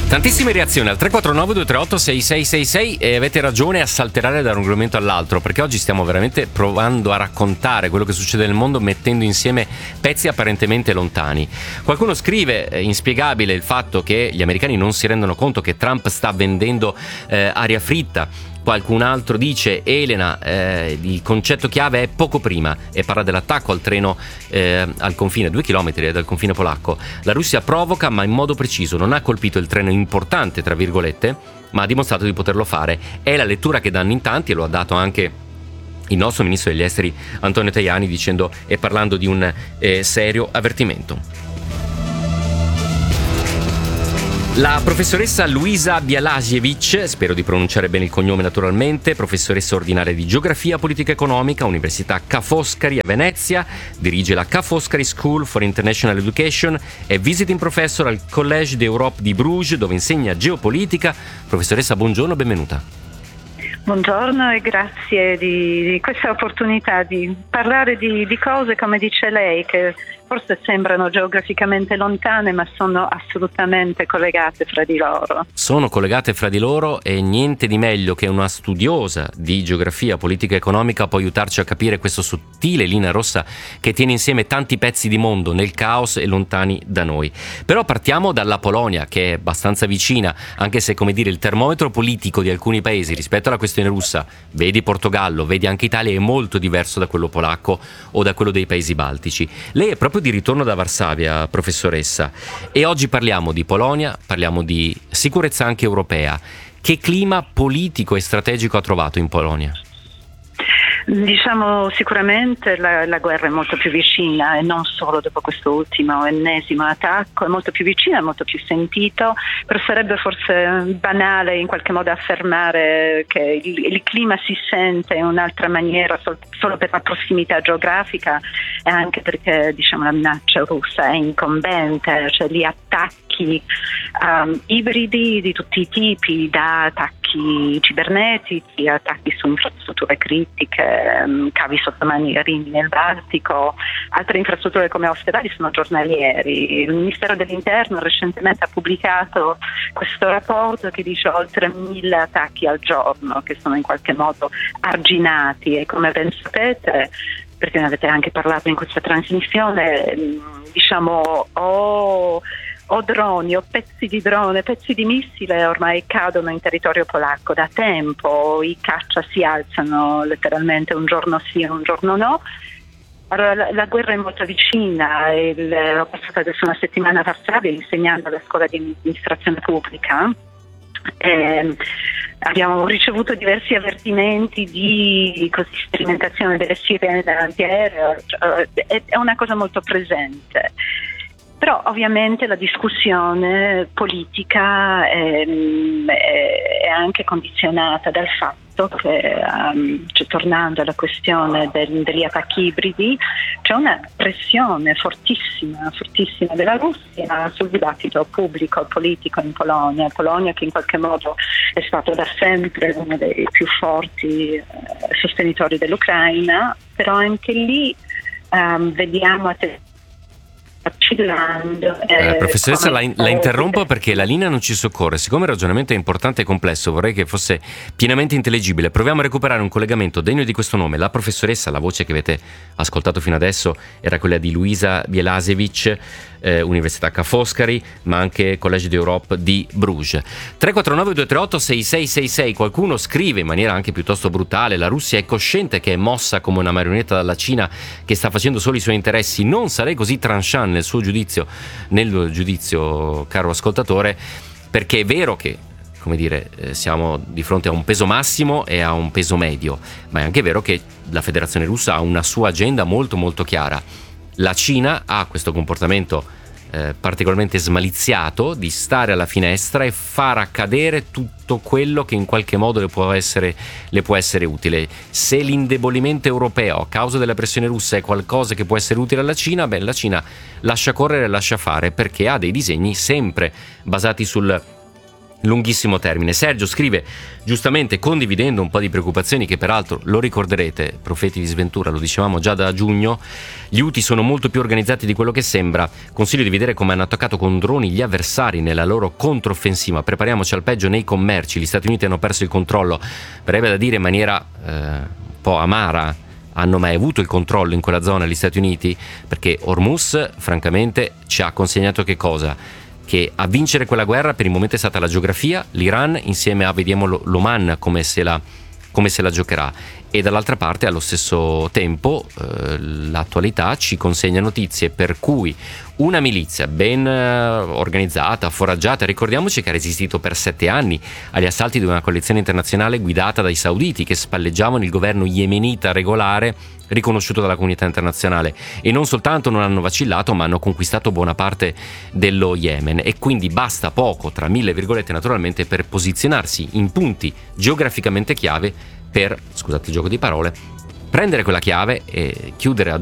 Tantissime reazioni al 349-238-6666 e avete ragione a saltellare da un argomento all'altro, perché oggi stiamo veramente provando a raccontare quello che succede nel mondo mettendo insieme pezzi apparentemente lontani. Qualcuno scrive, inspiegabile il fatto che gli americani non si rendono conto che Trump sta vendendo aria fritta. Qualcun altro dice, Elena, il concetto chiave è poco prima, e parla dell'attacco al treno al confine, 2 chilometri dal confine polacco. La Russia provoca, ma in modo preciso, non ha colpito il treno importante, tra virgolette, ma ha dimostrato di poterlo fare. È la lettura che danno in tanti, e lo ha dato anche il nostro ministro degli esteri Antonio Tajani, dicendo e parlando di un serio avvertimento. La professoressa Luisa Bialasiewicz, spero di pronunciare bene il cognome naturalmente, professoressa ordinaria di Geografia Politica Economica, Università Ca' Foscari a Venezia, dirige la Ca' Foscari School for International Education, è visiting professor al Collège d'Europe di Bruges, dove insegna geopolitica. Professoressa, buongiorno, benvenuta. Buongiorno e grazie di questa opportunità di parlare di cose, come dice lei, che forse sembrano geograficamente lontane, ma sono assolutamente collegate fra di loro. Sono collegate fra di loro, e niente di meglio che una studiosa di geografia politica economica può aiutarci a capire questa sottile linea rossa che tiene insieme tanti pezzi di mondo nel caos e lontani da noi. Però partiamo dalla Polonia, che è abbastanza vicina, anche se, come dire, il termometro politico di alcuni paesi rispetto alla questione russa, vedi Portogallo, vedi anche Italia, è molto diverso da quello polacco o da quello dei paesi baltici. Lei è proprio di ritorno da Varsavia, professoressa, e oggi parliamo di Polonia, parliamo di sicurezza anche europea. Che clima politico e strategico ha trovato in Polonia? Diciamo sicuramente la guerra è molto più vicina, e non solo dopo questo ultimo ennesimo attacco, è molto più vicina, è molto più sentito, però sarebbe forse banale in qualche modo affermare che il clima si sente in un'altra maniera solo per la prossimità geografica, e anche perché, diciamo, la minaccia russa è incombente, cioè gli attacchi ibridi di tutti i tipi, da attacchi cibernetici, attacchi su infrastrutture critiche, cavi sottomarini nel Baltico, altre infrastrutture come ospedali sono giornalieri. Il Ministero dell'Interno recentemente ha pubblicato questo rapporto che dice oltre 1000 attacchi al giorno che sono in qualche modo arginati, e come ben sapete, perché ne avete anche parlato in questa trasmissione, diciamo o droni o pezzi di drone, pezzi di missile ormai cadono in territorio polacco da tempo, i caccia si alzano letteralmente un giorno sì e un giorno no. Allora la guerra è molto vicina, ho passato adesso una settimana a Varsavia insegnando alla scuola di amministrazione pubblica. Abbiamo ricevuto diversi avvertimenti di sperimentazione delle sirene dall'antiaereo, è una cosa molto presente. Però ovviamente la discussione politica è anche condizionata dal fatto che, cioè, tornando alla questione degli attacchi ibridi, c'è una pressione fortissima della Russia sul dibattito pubblico e politico in Polonia. Polonia che in qualche modo è stato da sempre uno dei più forti sostenitori dell'Ucraina, però anche lì vediamo professoressa, la interrompo perché la linea non ci soccorre. Siccome il ragionamento è importante e complesso, vorrei che fosse pienamente intelligibile. Proviamo a recuperare un collegamento degno di questo nome. La professoressa, la voce che avete ascoltato fino adesso era quella di Luisa Bielasiewicz, Università Ca' Foscari, ma anche Collège d'Europe di Bruges. 349-238-6666. Qualcuno scrive in maniera anche piuttosto brutale: la Russia è cosciente che è mossa come una marionetta dalla Cina che sta facendo solo i suoi interessi. Non sarei così tranchant nel giudizio, caro ascoltatore, perché è vero che, come dire, siamo di fronte a un peso massimo e a un peso medio, ma è anche vero che la Federazione Russa ha una sua agenda molto molto chiara. La Cina ha questo comportamento particolarmente smaliziato di stare alla finestra e far accadere tutto quello che in qualche modo le può essere utile. Se l'indebolimento europeo a causa della pressione russa è qualcosa che può essere utile alla Cina, la Cina lascia correre e lascia fare, perché ha dei disegni sempre basati sul lunghissimo termine. Sergio scrive, giustamente condividendo un po' di preoccupazioni che peraltro, lo ricorderete, profeti di sventura, lo dicevamo già da giugno, gli Houthi sono molto più organizzati di quello che sembra. Consiglio di vedere come hanno attaccato con droni gli avversari nella loro controffensiva. Prepariamoci al peggio nei commerci. Gli Stati Uniti hanno perso il controllo, verrebbe da dire in maniera un po' amara. Hanno mai avuto il controllo in quella zona gli Stati Uniti? Perché Hormuz francamente ci ha consegnato che cosa? Che a vincere quella guerra per il momento è stata la geografia, l'Iran insieme a, vediamo, l'Oman come se la giocherà, e dall'altra parte allo stesso tempo l'attualità ci consegna notizie per cui una milizia ben organizzata, foraggiata, ricordiamoci che ha resistito per 7 anni agli assalti di una coalizione internazionale guidata dai sauditi che spalleggiavano il governo yemenita regolare riconosciuto dalla comunità internazionale, e non soltanto non hanno vacillato ma hanno conquistato buona parte dello Yemen, e quindi basta poco, tra mille virgolette naturalmente, per posizionarsi in punti geograficamente chiave per, scusate il gioco di parole, prendere quella chiave e chiudere ad